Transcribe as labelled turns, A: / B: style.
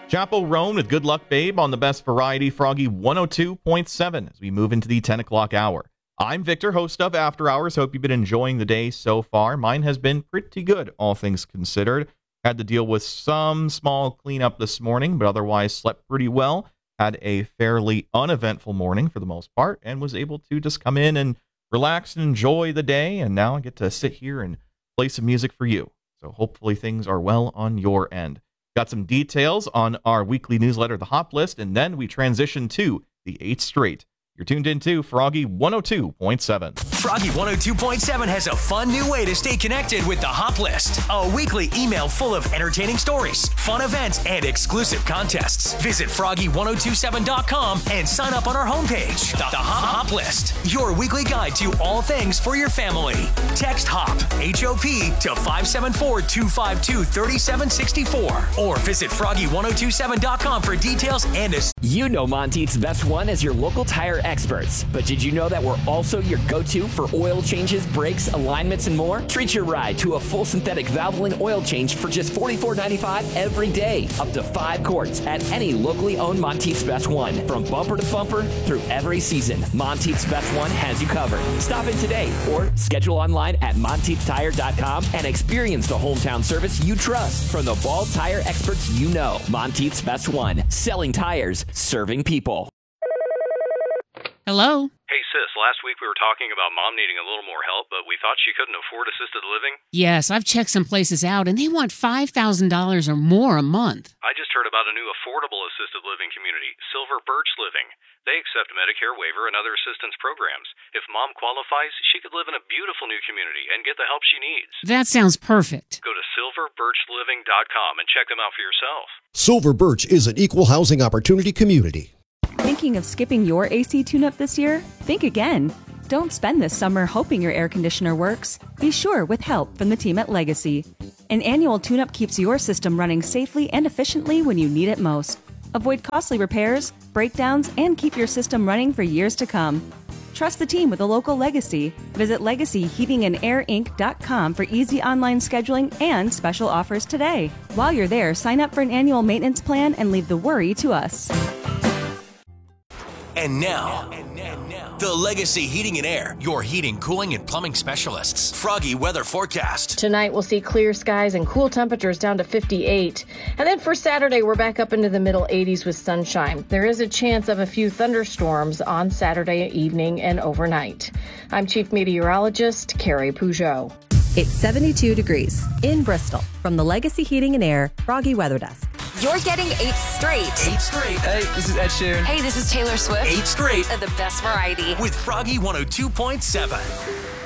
A: Chapo Roan with Good Luck Babe on the best variety, Froggy 102.7 as we move into the 10 o'clock hour. I'm Victor, host of After Hours. Hope you've been enjoying the day so far. Mine has been pretty good, all things considered. Had to deal with some small cleanup this morning, but otherwise slept pretty well. Had a fairly uneventful morning for the most part, and was able to just come in and relax and enjoy the day. And now I get to sit here and play some music for you. So hopefully things are well on your end. Got some details on our weekly newsletter, The Hop List, and then we transition to the 8th Straight. You're tuned into Froggy 102.7.
B: Froggy 102.7 has a fun new way to stay connected with the Hop List. A weekly email full of entertaining stories, fun events, and exclusive contests. Visit froggy1027.com and sign up on our homepage. The Hop List, your weekly guide to all things for your family. Text HOP, H-O-P, to 574-252-3764. Or visit froggy1027.com for details and a...
C: You know Monteith's Best One as your local tire experts. But did you know that we're also your go-to for oil changes, brakes, alignments, and more? Treat your ride to a full synthetic Valvoline oil change for just $44.95 every day. Up to 5 quarts at any locally owned Monteith's Best One. From bumper to bumper through every season, Monteith's Best One has you covered. Stop in today or schedule online at MonteithTire.com and experience the hometown service you trust from the bald tire experts you know. Monteith's Best One. Selling tires, serving people.
D: Hello?
E: Hey, sis, last week we were talking about Mom needing a little more help, but we thought she couldn't afford assisted living.
D: Yes, I've checked some places out, and they want $5,000 or more a month.
E: I just heard about a new affordable assisted living community, Silver Birch Living. They accept Medicare waiver and other assistance programs. If Mom qualifies, she could live in a beautiful new community and get the help she needs.
D: That sounds perfect.
E: Go to silverbirchliving.com and check them out for yourself.
F: Silver Birch is an equal housing opportunity community.
G: Thinking of skipping your AC tune-up this year? Think again. Don't spend this summer hoping your air conditioner works. Be sure with help from the team at Legacy. An annual tune-up keeps your system running safely and efficiently when you need it most. Avoid costly repairs, breakdowns, and keep your system running for years to come. Trust the team with a local Legacy. Visit LegacyHeatingandAirInc.com for easy online scheduling and special offers today. While you're there, sign up for an annual maintenance plan and leave the worry to us.
B: And now, the Legacy Heating and Air, your heating, cooling, and plumbing specialists. Froggy weather forecast.
H: Tonight we'll see clear skies and cool temperatures down to 58. And then for Saturday, we're back up into the middle 80s with sunshine. There is a chance of a few thunderstorms on Saturday evening and overnight. I'm Chief Meteorologist Carrie Peugeot.
I: It's 72 degrees in Bristol. From the Legacy Heating and Air Froggy Weather Desk.
J: You're getting 8 straight.
B: 8 straight.
K: Hey, this is Ed Sheeran.
J: Hey, this is Taylor Swift.
B: 8 straight.
J: The best variety.
B: With Froggy 102.7.